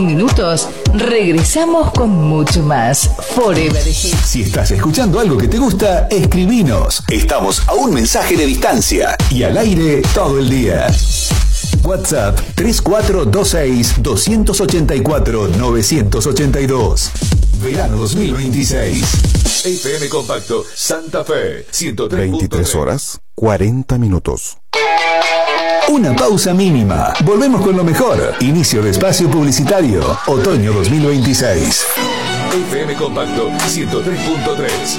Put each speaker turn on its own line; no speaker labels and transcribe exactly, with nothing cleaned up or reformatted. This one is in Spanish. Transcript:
Minutos, regresamos con mucho más Forever Hits.
Si estás escuchando algo que te gusta, escribinos. Estamos a un mensaje de distancia y al aire todo el día. WhatsApp tres cuatro dos seis, dos ocho cuatro, nueve ocho dos. Verano dos mil veintiséis. F M Compacto Santa Fe ciento tres punto tres.
veintitrés horas, cuarenta minutos.
Una pausa mínima. Volvemos con lo mejor. Inicio de espacio publicitario. Otoño dos mil veintiséis. F M Compacto ciento tres punto tres.